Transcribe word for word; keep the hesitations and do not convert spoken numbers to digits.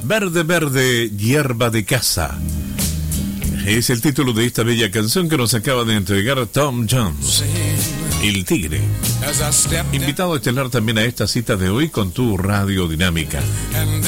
Verde, verde, hierba de casa. Es el título de esta bella canción que nos acaba de entregar Tom Jones, El Tigre. Invitado a estelar también a esta cita de hoy con tu Radio Dinámica.